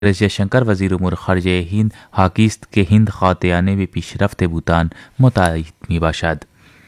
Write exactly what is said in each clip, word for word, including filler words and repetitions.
एस जयशंकर वज़ीर उमूर ख़ारिजा हिंद हाकीस्त के हिंद ख़ातियाने व पेशरफ्त भूटान मुतायद मी बाशद।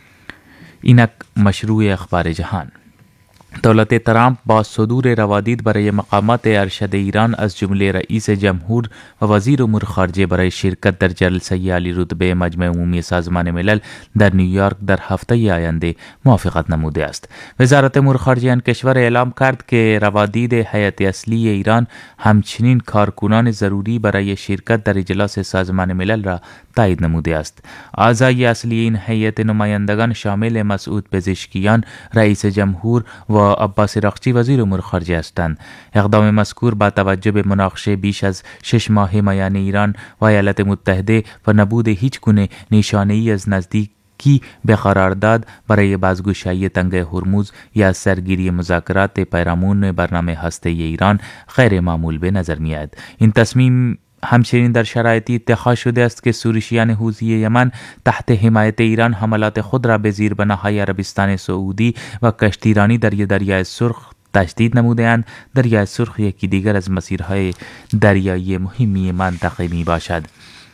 इनक मशरूዕ अखबार जहान दौलत ट्रंप बा सदूर रवादीद बरए मकामात अरशद ईरान अज जुमले रईस जमहूर व वज़ीर उमूर ख़ारिजा बरए शिरकत दर जलसई आली रुतबे मजमअ उमूमी साज़मान मिलल दर न्यूयॉर्क दर हफ्ते आयंदे मुवाफ़क़त नमूदे است। वज़ारत उमूर ख़ारिजा कश्वर एलाम करद के रवादीद हयत असली ईरान हमचनिन कारकुनान ज़रूरी बरए शिरकत दर इजलास साज़मान मिलल را तायद नमूदे است। आज़ाई असली इन हयत नुमाइंदगान शामिल मसूद पेज़ेशकियान रईस जमहूर व अब्बास रक्ची वज़ीर उमूर ख़ारिजा हस्तند। इक़दाम मज़कूर बा तवज्जो बे मुनाक़शे बीश अज शश माह मयान ईरान व ऐलात मुत्तहदे व नबूद हिच गुने निशानई अज नज़दीक की बेक़रारदाद बरए बाज़गुशाई तंगे हुरमुज़ या सरगिरी मुज़ाकरात पैरामून बरनामे हस्ते ईरान गैर मामूल बे नज़र मी आयद। इन तस्मीम हमचनिन दर शराइती इत्तेख़ाज़ शुदे است के सूरिशियान हूज़ी यमन तहत हिमायत ईरान हमलात खुद را به زیر بناهای عربستان سعودی و کشتیرانی در دریای سرخ تشدید نموده‌اند. دریای سرخ یکی دیگر از مسیرهای دریایی مهمی منطقه می باشد.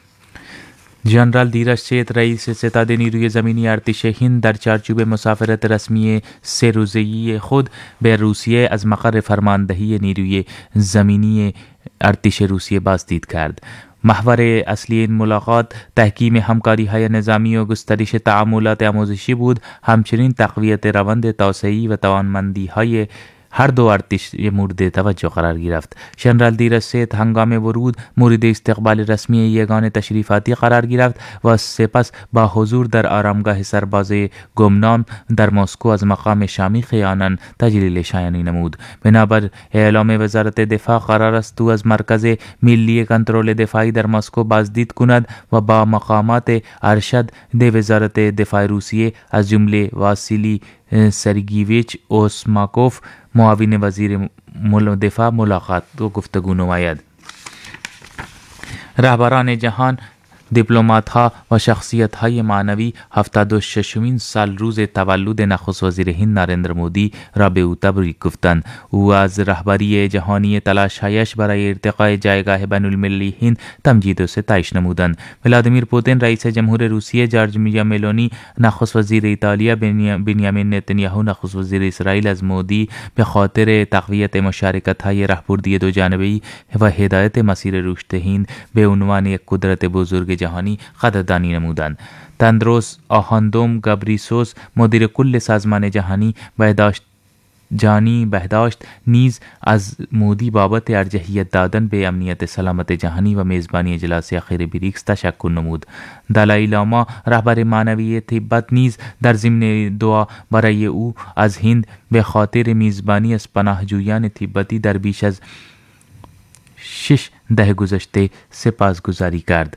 جنرال دیرش چیت رئیس ستاد نیروی زمینی ارتش هند در چارچوب مسافرت رسمی سه روزه‌ای خود به روسیه از مقر فرماندهی نیروی زمینی ارتش روسیه بازدید کرد. محور اصلی این ملاقات تحکیم همکاری های نظامی و گسترش تعاملات آموزشی بود، همچنین تقویت روند توسعه‌ای و توانمندی های هر دو ارتش مورد توجه قرار گرفت. ژنرال دیرست هنگام ورود مورد استقبال رسمی یگان تشریفاتی قرار گرفت و سپس با حضور در آرامگاه سرباز گمنام در مسکو از مقام شامیخ آنان تجلیل شایانی نمود. بنابر اعلام وزارت دفاع قرار است او از مرکز ملی کنترل دفاعی در مسکو بازدید کند و با مقامات ارشد ده وزارت دفاع روسیه از جمله واسیلی سرگیویچ اوسماکوف معاون وزیر دفاع ملاقات و گفتگو نماید. رهبران جهان، دیپلمات ها و شخصیت های معنوی هفتاد و ششمین سال روز تولد نخست وزیر هند نریندر مودی را به او تبریک گفتند. او از رهبری جهانی تلاش هایش برای ارتقای جایگاه بین المللی هند تمجید و ستایش نمودند. ولادیمیر پوتین رئیس جمهور روسیه، جورجیا ملونی نخست وزیر ایتالیا، بنیامین نتانیاهو نخست وزیر اسرائیل از مودی به خاطر تقویت مشارکت های راهبردی دو جانبه‌ای و هدایت مسیر رشد هند به عنوان یک قدرت بزرگ جهانی قدردانی نمودند. تندروس آهاندوم گابریسوس مدیر کل سازمان جهانی بهداشت جانی بهداشت نیز از مودی بابت ارجحیت دادن به امنیت سلامت جهانی و میزبانی اجلاس اخیر بریکس تشکر نمود. دالای لاما رهبر معنوی تبت نیز در ضمن دعا برای او از هند به خاطر میزبانی از پناهجویان تبتی در بیش از شش دهه گذشته سپاسگزاری کرد.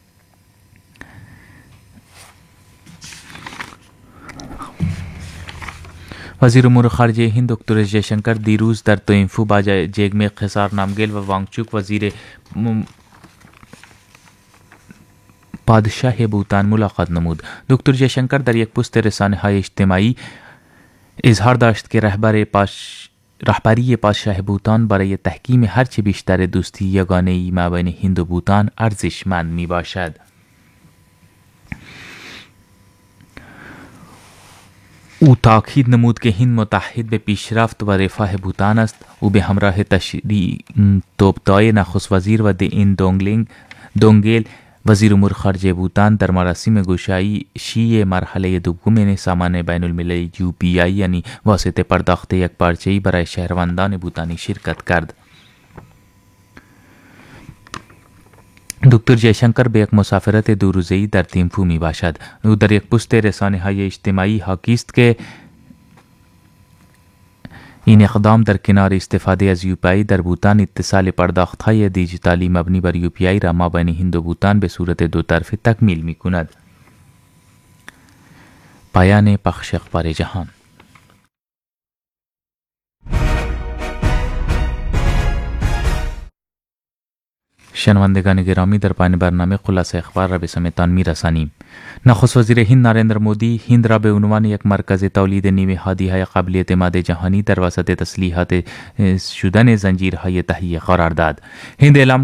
وزیر امور خارجه هند دکتر جیشنکر دیروز در توئینفو با جگمه خسار نامگیل و وانگچوک وزیر پادشاه بوتان ملاقات نمود. دکتر جیشنکر در یک پست رسانه های اجتماعی اظهار داشت که رهبر پاش رهبری پادشاه بوتان برای تحکیم هرچه بیشتر دوستی یگانه‌ای مابین هند و بوتان ارزشمند می باشد. او تاکید نمود که هند متحد به پیشرفت و رفاه بوتان است. او به همراه تشریع توبتای نخست وزیر و دین دونگلینگ دونگیل وزیر امور خارجه بوتان در مراسم گشایی شی مرحله دوم سامان بین المللی یو پی آی یعنی واسطه پرداخت یک پارچه‌ای برای شهروندان بوتانی شرکت کرد. دکتر جیشنکر به یک مسافرت دو روزه‌ای در تیمفو می باشد. او در یک پست رسانه های اجتماعی حاکی است که این اقدام در کنار استفاده از یو پی آی در بوتان اتصال پرداخت های دیجیتالی مبنی بر یو پی آی را مابین هند و بوتان به صورت دو طرفه تکمیل می کند. پایان پخش اخبار جهان. شنوندگان گرامی، در پایان برنامه خلاصه اخبار را به سمتان می‌رسانیم. نخست وزیر هند نریندر مودی هند را به عنوان یک مرکز تولید نیمه هادی‌های قابل اعتماد جهانی در وسط تسلیحات شدن زنجیرهای تهیه قرار داد. هند اعلام